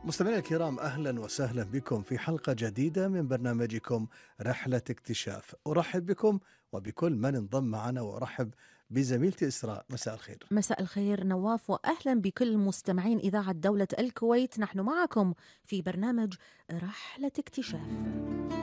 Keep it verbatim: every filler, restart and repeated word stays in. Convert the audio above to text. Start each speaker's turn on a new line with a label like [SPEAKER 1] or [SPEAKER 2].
[SPEAKER 1] مستمعينا الكرام، أهلا وسهلا بكم في حلقة جديدة من برنامجكم رحلة اكتشاف. أرحب بكم وبكل من انضم معنا، وأرحب بزميلتي إسراء. مساء الخير.
[SPEAKER 2] مساء الخير نواف، وأهلا بكل مستمعين إذاعة دولة الكويت. نحن معكم في برنامج رحلة اكتشاف.